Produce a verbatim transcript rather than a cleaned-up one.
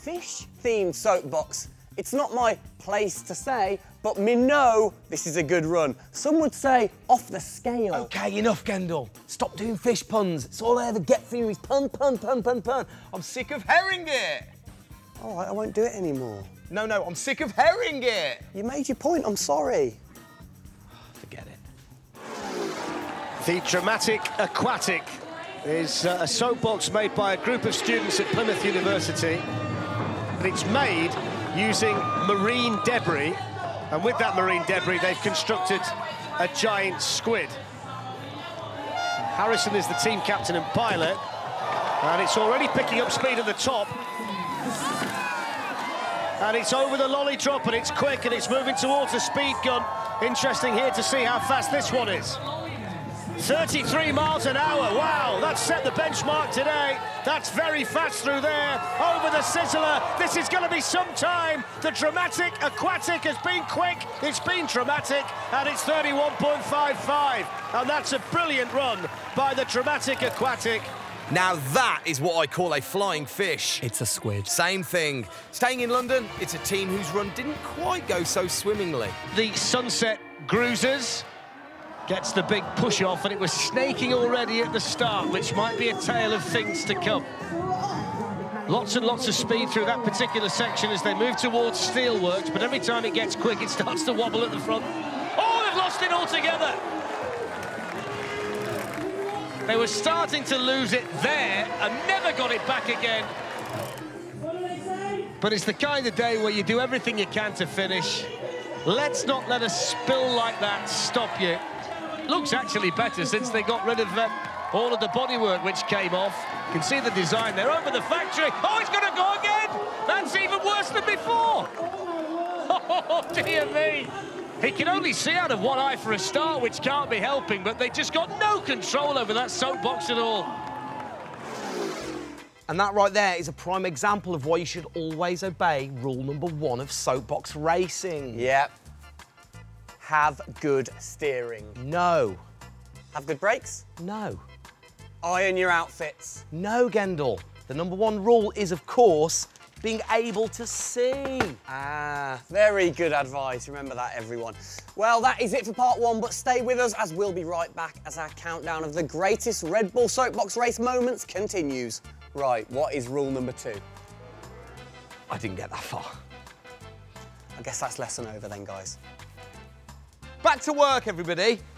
fish-themed soapbox. It's not my place to say, but me know this is a good run. Some would say off the scale. OK, enough, Gendel. Stop doing fish puns. It's all I ever get from you is pun, pun, pun, pun, pun. I'm sick of herring it. All right, I won't do it anymore. No, no, I'm sick of herring it. You made your point, I'm sorry. Forget it. The Dramatic Aquatic is uh, a soapbox made by a group of students at Plymouth University. And it's made using marine debris, and with that marine debris they've constructed a giant squid. Harrison is the team captain and pilot, and it's already picking up speed at the top. And it's over the lolly drop, and it's quick, and it's moving towards the speed gun. Interesting here to see how fast this one is. thirty-three miles an hour, wow, that's set the benchmark today. That's very fast through there, over the sizzler. This is going to be some time. The Dramatic Aquatic has been quick, it's been dramatic, and it's thirty-one point five five. And that's a brilliant run by the Dramatic Aquatic. Now that is what I call a flying fish. It's a squid. Same thing. Staying in London, it's a team whose run didn't quite go so swimmingly. The Sunset Cruisers gets the big push off, and it was snaking already at the start, which might be a tale of things to come. Lots and lots of speed through that particular section as they move towards Steelworks, but every time it gets quick, it starts to wobble at the front. Oh, they've lost it altogether! They were starting to lose it there and never got it back again. But it's the kind of day where you do everything you can to finish. Let's not let a spill like that stop you. Looks actually better since they got rid of uh, all of the bodywork which came off. You can see the design there over the factory. Oh, it's going to go again! That's even worse than before! Oh, dear me! He can only see out of one eye for a start, which can't be helping, but they just got no control over that soapbox at all. And that right there is a prime example of why you should always obey rule number one of soapbox racing. Yep. Have good steering. No. Have good brakes? No. Iron your outfits. No, Gendel. The number one rule is, of course, being able to see. Ah, very good advice. Remember that, everyone. Well, that is it for part one, but stay with us as we'll be right back as our countdown of the greatest Red Bull soapbox race moments continues. Right, what is rule number two? I didn't get that far. I guess that's lesson over then, guys. Back to work, everybody.